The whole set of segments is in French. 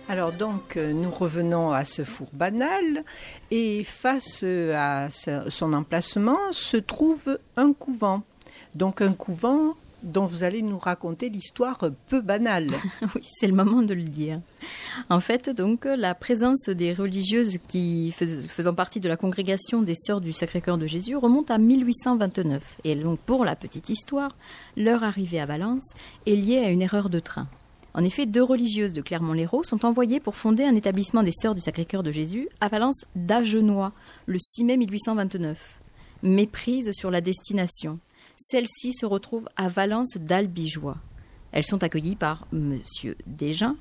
Alors donc, nous revenons à ce four banal et face à son emplacement se trouve un couvent. Donc un couvent dont vous allez nous raconter l'histoire peu banale. Oui, c'est le moment de le dire. En fait, donc, la présence des religieuses qui faisant partie de la congrégation des Sœurs du Sacré-Cœur de Jésus remonte à 1829. Et donc, pour la petite histoire, leur arrivée à Valence est liée à une erreur de train. En effet, 2 religieuses de Clermont-Lérault sont envoyées pour fonder un établissement des Sœurs du Sacré-Cœur de Jésus à Valence d'Agenois, le 6 mai 1829. Méprise sur la destination. Celle-ci se retrouve à Valence d'Albigeois. Elles sont accueillies par Monsieur Dejean,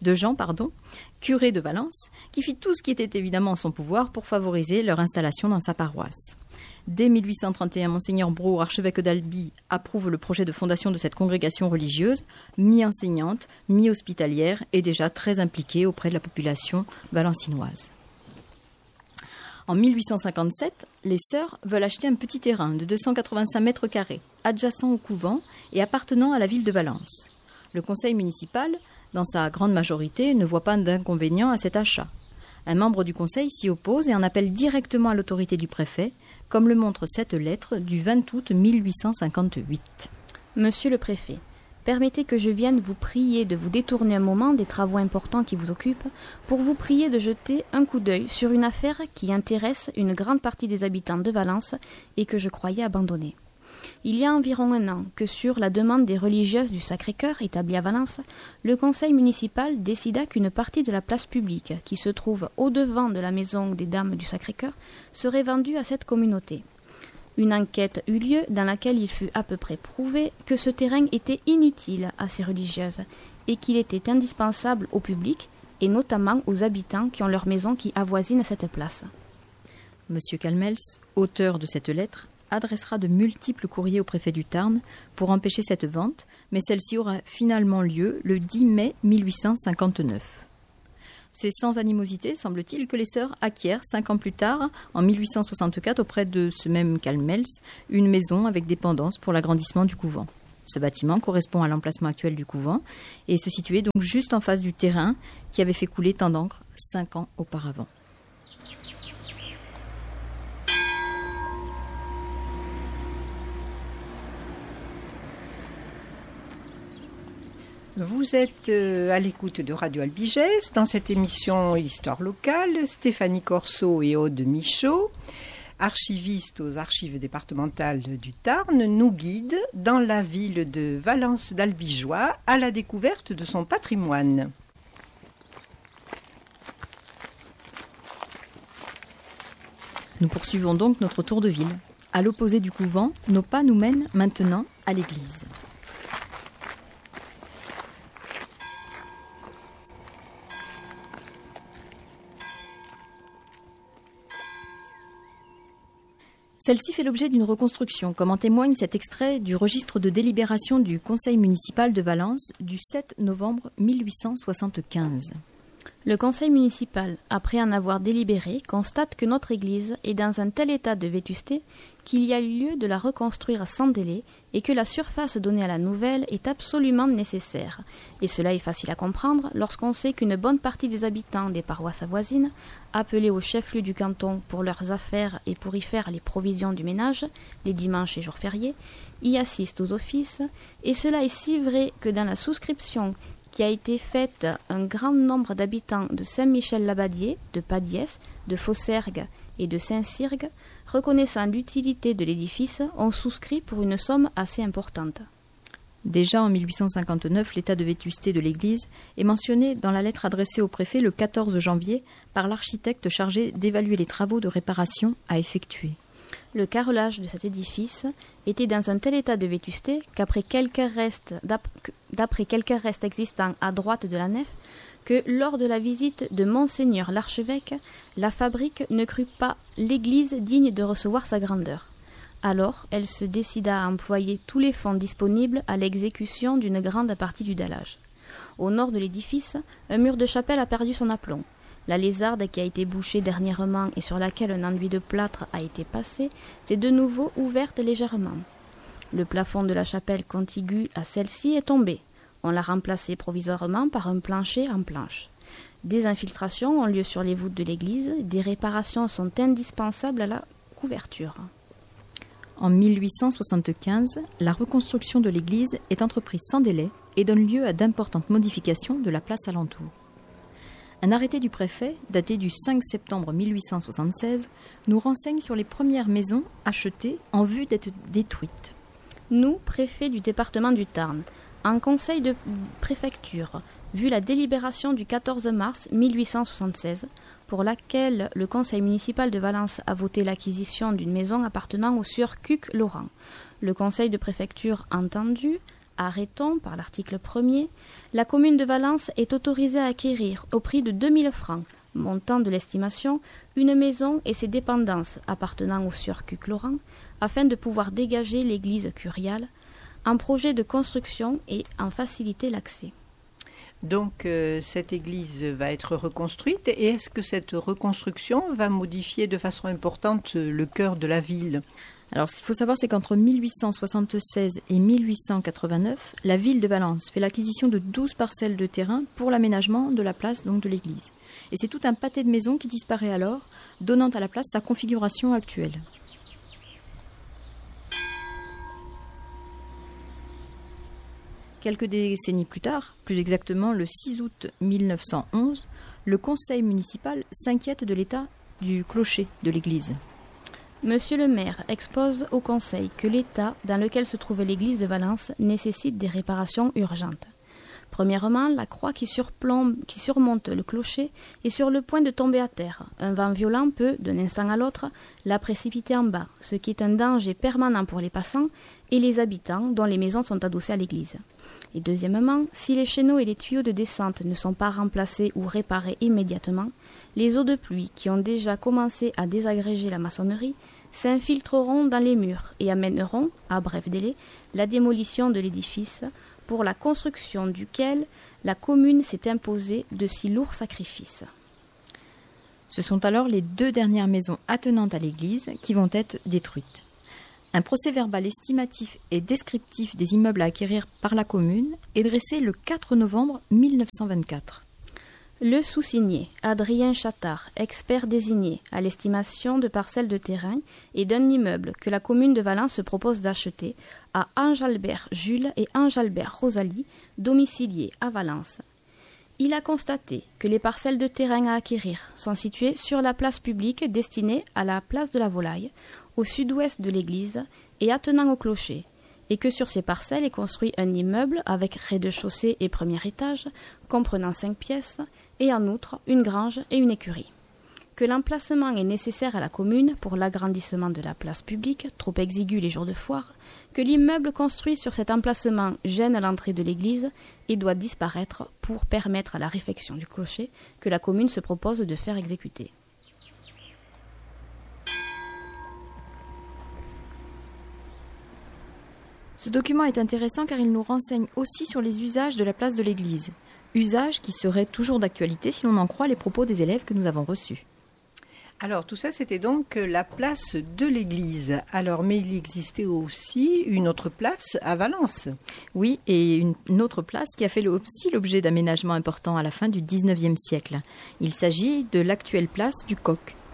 curé de Valence, qui fit tout ce qui était évidemment en son pouvoir pour favoriser leur installation dans sa paroisse. Dès 1831, Monseigneur Brault, archevêque d'Albi, approuve le projet de fondation de cette congrégation religieuse, mi-enseignante, mi-hospitalière et déjà très impliquée auprès de la population valencinoise. En 1857, les sœurs veulent acheter un petit terrain de 285 mètres carrés, adjacent au couvent et appartenant à la ville de Valence. Le conseil municipal, dans sa grande majorité, ne voit pas d'inconvénient à cet achat. Un membre du conseil s'y oppose et en appelle directement à l'autorité du préfet, comme le montre cette lettre du 20 août 1858. Monsieur le préfet, permettez que je vienne vous prier de vous détourner un moment des travaux importants qui vous occupent pour vous prier de jeter un coup d'œil sur une affaire qui intéresse une grande partie des habitants de Valence et que je croyais abandonnée. Il y a environ 1 an que, sur la demande des religieuses du Sacré-Cœur établies à Valence, le conseil municipal décida qu'une partie de la place publique, qui se trouve au-devant de la maison des Dames du Sacré-Cœur, serait vendue à cette communauté. Une enquête eut lieu dans laquelle il fut à peu près prouvé que ce terrain était inutile à ces religieuses et qu'il était indispensable au public et notamment aux habitants qui ont leur maison qui avoisine cette place. Monsieur Calmels, auteur de cette lettre, adressera de multiples courriers au préfet du Tarn pour empêcher cette vente, mais celle-ci aura finalement lieu le 10 mai 1859. C'est sans animosité, semble-t-il, que les sœurs acquièrent 5 ans plus tard, en 1864, auprès de ce même Calmels, une maison avec dépendance pour l'agrandissement du couvent. Ce bâtiment correspond à l'emplacement actuel du couvent et se situait donc juste en face du terrain qui avait fait couler tant d'encre 5 ans auparavant. Vous êtes à l'écoute de Radio Albigès, dans cette émission Histoire locale, Stéphanie Corso et Aude Michaud, archivistes aux archives départementales du Tarn, nous guident dans la ville de Valence d'Albigeois à la découverte de son patrimoine. Nous poursuivons donc notre tour de ville. À l'opposé du couvent, nos pas nous mènent maintenant à l'église. Celle-ci fait l'objet d'une reconstruction, comme en témoigne cet extrait du registre de délibération du Conseil municipal de Valence du 7 novembre 1875. Le conseil municipal, après en avoir délibéré, constate que notre église est dans un tel état de vétusté qu'il y a lieu de la reconstruire sans délai et que la surface donnée à la nouvelle est absolument nécessaire. Et cela est facile à comprendre lorsqu'on sait qu'une bonne partie des habitants des paroisses voisines, appelés au chef-lieu du canton pour leurs affaires et pour y faire les provisions du ménage, les dimanches et jours fériés, y assistent aux offices, et cela est si vrai que dans la souscription qui a été faite, un grand nombre d'habitants de Saint-Michel-l'Abadier, de Padiès, de Fossergues et de Saint-Cyrgue, reconnaissant l'utilité de l'édifice, ont souscrit pour une somme assez importante. Déjà en 1859, l'état de vétusté de l'église est mentionné dans la lettre adressée au préfet le 14 janvier par l'architecte chargé d'évaluer les travaux de réparation à effectuer. Le carrelage de cet édifice était dans un tel état de vétusté qu'après quelques restes existants à droite de la nef, que lors de la visite de Monseigneur l'archevêque, la fabrique ne crut pas l'église digne de recevoir sa grandeur. Alors, elle se décida à employer tous les fonds disponibles à l'exécution d'une grande partie du dallage. Au nord de l'édifice, un mur de chapelle a perdu son aplomb. La lézarde qui a été bouchée dernièrement et sur laquelle un enduit de plâtre a été passé s'est de nouveau ouverte légèrement. Le plafond de la chapelle contiguë à celle-ci est tombé. On l'a remplacé provisoirement par un plancher en planche. Des infiltrations ont lieu sur les voûtes de l'église, des réparations sont indispensables à la couverture. En 1875, la reconstruction de l'église est entreprise sans délai et donne lieu à d'importantes modifications de la place alentour. Un arrêté du préfet, daté du 5 septembre 1876, nous renseigne sur les premières maisons achetées en vue d'être détruites. Nous, préfet du département du Tarn, en conseil de préfecture, vu la délibération du 14 mars 1876, pour laquelle le conseil municipal de Valence a voté l'acquisition d'une maison appartenant au sieur Cuc-Laurent. Le conseil de préfecture entendu, arrêtons par l'article 1er, la commune de Valence est autorisée à acquérir au prix de 2000 francs, montant de l'estimation, une maison et ses dépendances appartenant au sieur Cuc-Laurent, afin de pouvoir dégager l'église curiale, en projet de construction et en faciliter l'accès. Donc cette église va être reconstruite et est-ce que cette reconstruction va modifier de façon importante le cœur de la ville ? Alors, ce qu'il faut savoir, c'est qu'entre 1876 et 1889, la ville de Valence fait l'acquisition de 12 parcelles de terrain pour l'aménagement de la place donc, de l'église. Et c'est tout un pâté de maisons qui disparaît alors, donnant à la place sa configuration actuelle. Quelques décennies plus tard, plus exactement le 6 août 1911, le conseil municipal s'inquiète de l'état du clocher de l'église. Monsieur le maire expose au conseil que l'état dans lequel se trouvait l'église de Valence nécessite des réparations urgentes. Premièrement, la croix qui surmonte le clocher est sur le point de tomber à terre. Un vent violent peut, d'un instant à l'autre, la précipiter en bas, ce qui est un danger permanent pour les passants et les habitants dont les maisons sont adossées à l'église. Et deuxièmement, si les chéneaux et les tuyaux de descente ne sont pas remplacés ou réparés immédiatement, les eaux de pluie qui ont déjà commencé à désagréger la maçonnerie s'infiltreront dans les murs et amèneront, à bref délai, la démolition de l'édifice pour la construction duquel la commune s'est imposée de si lourds sacrifices. Ce sont alors les 2 dernières maisons attenantes à l'église qui vont être détruites. Un procès-verbal estimatif et descriptif des immeubles à acquérir par la commune est dressé le 4 novembre 1924. Le sous-signé, Adrien Chattard, expert désigné à l'estimation de parcelles de terrain et d'un immeuble que la commune de Valence se propose d'acheter à Ange-Albert Jules et Ange-Albert Rosalie, domiciliés à Valence. Il a constaté que les parcelles de terrain à acquérir sont situées sur la place publique destinée à la place de la Volaille, au sud-ouest de l'église et attenant au clocher, et que sur ces parcelles est construit un immeuble avec rez-de-chaussée et premier étage, comprenant 5 pièces, et en outre une grange et une écurie. Que l'emplacement est nécessaire à la commune pour l'agrandissement de la place publique, trop exigu les jours de foire, que l'immeuble construit sur cet emplacement gêne l'entrée de l'église et doit disparaître pour permettre à la réfection du clocher que la commune se propose de faire exécuter. Ce document est intéressant car il nous renseigne aussi sur les usages de la place de l'église. Usages qui seraient toujours d'actualité si l'on en croit les propos des élèves que nous avons reçus. Alors tout ça c'était donc la place de l'église. Alors mais il existait aussi une autre place à Valence. Oui, et une autre place qui a fait aussi l'objet d'aménagements importants à la fin du XIXe siècle. Il s'agit de l'actuelle place du Coq.